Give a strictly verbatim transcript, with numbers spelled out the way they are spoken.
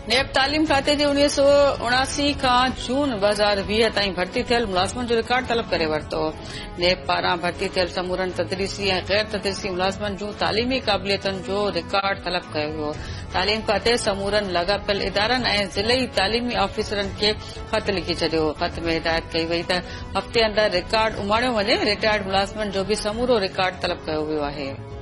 नेब तालीम खाते जे उणिवीह सौ उणासी खां जून ॿ हज़ार वीह ताईं भर्ती थियल मुलाज़िमनि जो रिकॉर्ड तलब करे वरितो। नेब पारां भर्ती थियल समूरनि तदरीसी ऐं गैर तदरीसी मुलाज़िमनि जूं तालीमी क़ाबिलियतुनि जो रिकॉर्ड तलब कयो वियो। तालीम खाते समूरनि लाॻापियल इदारनि ऐं ज़िलई तालीमी ऑफिसरनि खे ख़त लिखी छॾियो। ख़त में हिदायत कई वई त हफ़्ते अंदरि रिकॉर्ड उमाणियो वञे। रिटायर्ड मुलाज़िमनि जो बि समूरो रिकॉर्ड तलब कयो वियो आहे।